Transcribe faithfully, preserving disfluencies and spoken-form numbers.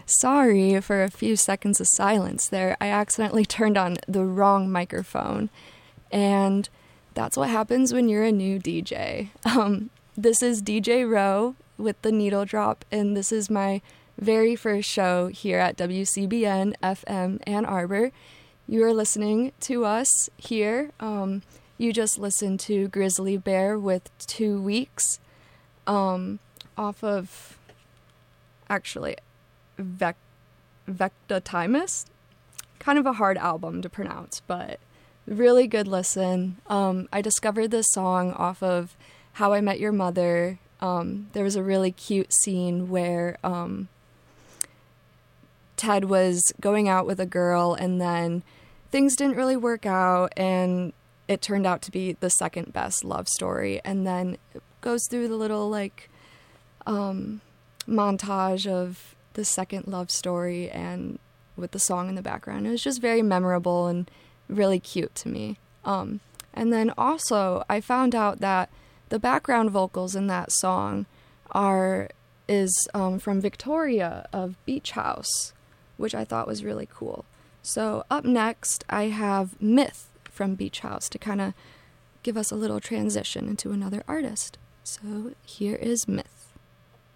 Sorry for a few seconds of silence there. I accidentally turned on the wrong microphone. And that's what happens when you're a new D J. Um, this is D J Rowe with the Needle Drop, and this is my very first show here at W C B N F M Ann Arbor. You are listening to us here. Um, you just listened to Grizzly Bear with Two Weeks um, off of, actually, Vec- Vectotimus. Kind of a hard album to pronounce, but really good listen. Um, I discovered this song off of How I Met Your Mother. Um, there was a really cute scene where um, Ted was going out with a girl, and then things didn't really work out, and it turned out to be the second best love story. And then it goes through the little like um, montage of the second love story, and with the song in the background. It was just very memorable and really cute to me. Um, and then also, I found out that the background vocals in that song are is um, from Victoria of Beach House, which I thought was really cool. So up next, I have Myth from Beach House to kind of give us a little transition into another artist. So here is Myth.